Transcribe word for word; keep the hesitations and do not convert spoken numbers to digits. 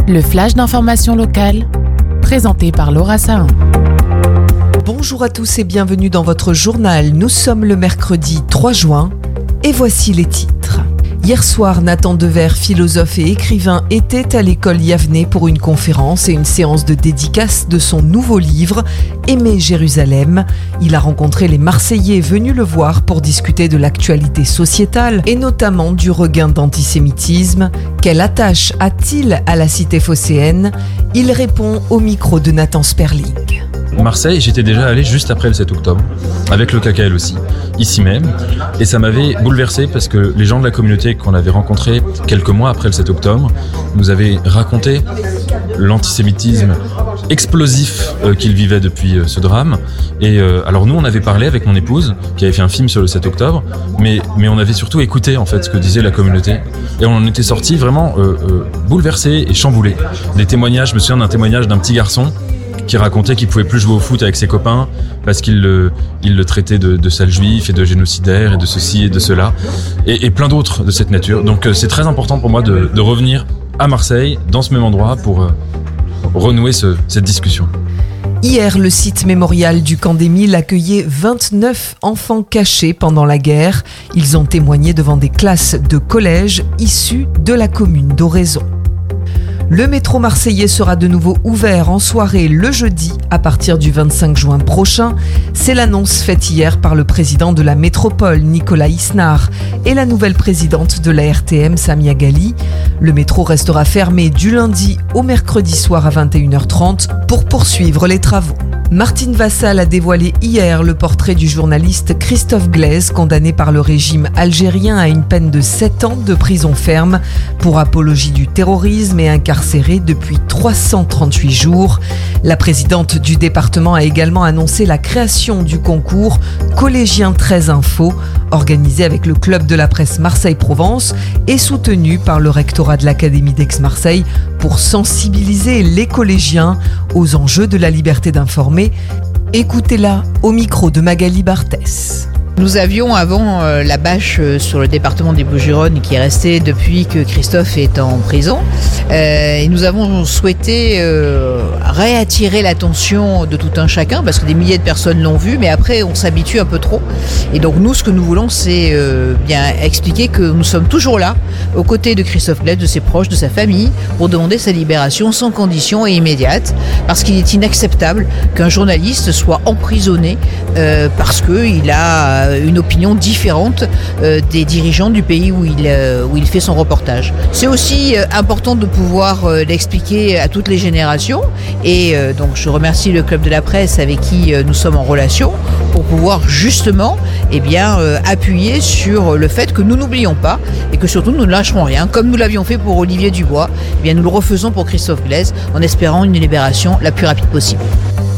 Le flash d'information locale, présenté par Laura Sahin. Bonjour à tous et bienvenue dans votre journal. Nous sommes le mercredi trois juin et voici les titres. Hier soir, Nathan Dever, philosophe et écrivain, était à l'école Yavneh pour une conférence et une séance de dédicace de son nouveau livre « Aimer Jérusalem ». Il a rencontré les Marseillais venus le voir pour discuter de l'actualité sociétale et notamment du regain d'antisémitisme. Quelle attache a-t-il à la cité phocéenne ? Il répond au micro de Nathan Sperling. Marseille, j'étais déjà allé juste après le sept octobre, avec le K K L aussi, ici même, et ça m'avait bouleversé parce que les gens de la communauté qu'on avait rencontrés quelques mois après le sept octobre nous avaient raconté l'antisémitisme explosif euh, qu'ils vivaient depuis euh, ce drame. Et euh, alors nous, on avait parlé avec mon épouse, qui avait fait un film sur le sept octobre, mais, mais on avait surtout écouté en fait ce que disait la communauté, et on en était sortis vraiment euh, euh, bouleversés et chamboulés. Des témoignages, je me souviens d'un témoignage d'un petit garçon qui racontait qu'il pouvait plus jouer au foot avec ses copains parce qu'il le, il le traitait de, de sale juif et de génocidaire et de ceci et de cela et, et plein d'autres de cette nature. Donc euh, c'est très important pour moi de, de revenir à Marseille, dans ce même endroit, pour euh, renouer ce, cette discussion. Hier, le site mémorial du camp d'Émile accueillait vingt-neuf enfants cachés pendant la guerre. Ils ont témoigné devant des classes de collège issues de la commune d'Oraison. Le métro marseillais sera de nouveau ouvert en soirée le jeudi à partir du vingt-cinq juin prochain. C'est l'annonce faite hier par le président de la métropole, Nicolas Isnard, et la nouvelle présidente de la R T M, Samia Ghali. Le métro restera fermé du lundi au mercredi soir à vingt et une heures trente pour poursuivre les travaux. Martine Vassal a dévoilé hier le portrait du journaliste Christophe Glaise, condamné par le régime algérien à une peine de sept ans de prison ferme pour apologie du terrorisme et incarcéré depuis trois cent trente-huit jours. La présidente du département a également annoncé la création du concours Collégien treize Info, organisé avec le club de la presse Marseille-Provence et soutenu par le rectorat de l'Académie d'Aix-Marseille pour sensibiliser les collégiens aux enjeux de la liberté d'informer. Écoutez-la au micro de Magali Barthès. Nous avions avant euh, la bâche euh, sur le département des Bouches-du-Rhône qui est restée depuis que Christophe est en prison. Euh, et nous avons souhaité euh, réattirer l'attention de tout un chacun parce que des milliers de personnes l'ont vu, mais après on s'habitue un peu trop. Et donc nous, ce que nous voulons, c'est euh, bien expliquer que nous sommes toujours là, aux côtés de Christophe Glaise, de ses proches, de sa famille, pour demander sa libération sans condition et immédiate, parce qu'il est inacceptable qu'un journaliste soit emprisonné euh, parce qu'il a une opinion différente euh, des dirigeants du pays où il, euh, où il fait son reportage. C'est aussi euh, important de pouvoir euh, l'expliquer à toutes les générations et euh, donc je remercie le club de la presse avec qui euh, nous sommes en relation pour pouvoir justement eh bien, euh, appuyer sur le fait que nous n'oublions pas et que surtout nous ne lâcherons rien. Comme nous l'avions fait pour Olivier Dubois, eh bien, nous le refaisons pour Christophe Glaise en espérant une libération la plus rapide possible.